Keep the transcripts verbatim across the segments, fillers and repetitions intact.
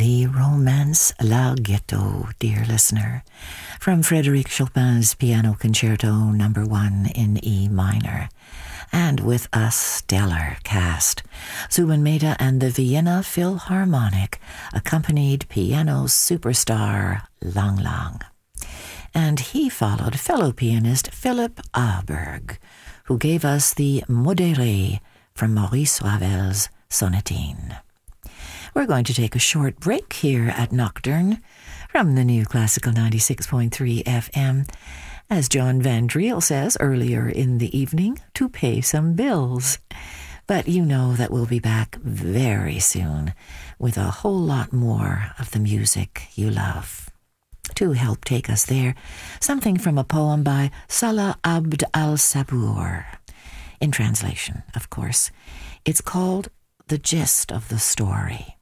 the Romance Larghetto, dear listener, from Frédéric Chopin's Piano Concerto number one in E minor, and with a stellar cast. Zubin Mehta and the Vienna Philharmonic accompanied piano superstar Lang Lang. And he followed fellow pianist Philipp Aberg, who gave us the Modéré from Maurice Ravel's Sonatine. We're going to take a short break here at Nocturne from the new Classical ninety-six point three F M, as John Van Driel says earlier in the evening, to pay some bills. But you know that we'll be back very soon with a whole lot more of the music you love. To help take us there, something from a poem by Salah Abd al-Sabur. In translation, of course. It's called The Gist of the Story.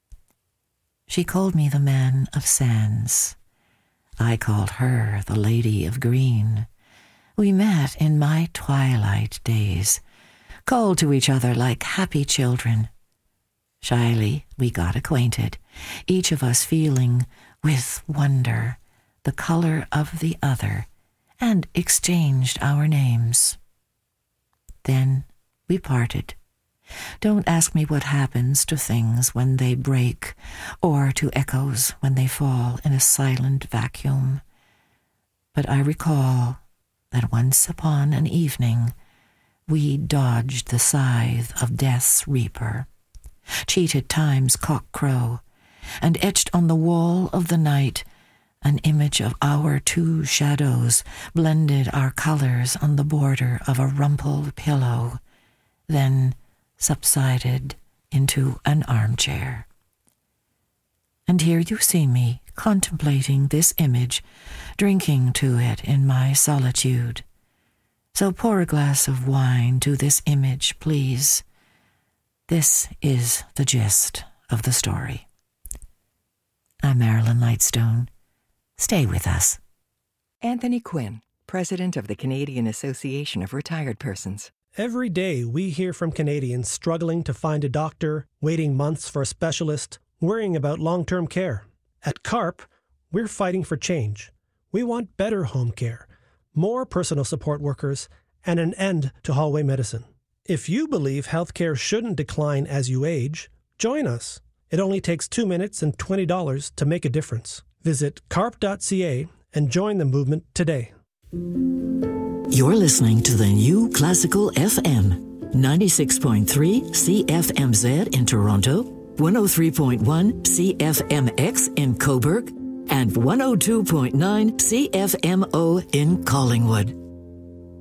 She called me the man of sands. I called her the lady of green. We met in my twilight days, called to each other like happy children. Shyly we got acquainted, each of us feeling with wonder the color of the other, and exchanged our names. Then we parted. Don't ask me what happens to things when they break, or to echoes when they fall in a silent vacuum. But I recall that once upon an evening we dodged the scythe of death's reaper, cheated time's cock-crow, and etched on the wall of the night an image of our two shadows, blended our colors on the border of a rumpled pillow, then subsided into an armchair. And here you see me contemplating this image, drinking to it in my solitude. So pour a glass of wine to this image, please. This is the gist of the story. I'm Marilyn Lightstone. Stay with us. Anthony Quinn, President of the Canadian Association of Retired Persons. Every day we hear from Canadians struggling to find a doctor, waiting months for a specialist, worrying about long-term care. At CARP, we're fighting for change. We want better home care, more personal support workers, and an end to hallway medicine. If you believe healthcare shouldn't decline as you age, join us. It only takes two minutes and twenty dollars to make a difference. Visit carp dot c a and join the movement today. You're listening to the new Classical F M, ninety-six point three C F M Z in Toronto, one oh three point one C F M X in Cobourg, and one oh two point nine C F M O in Collingwood.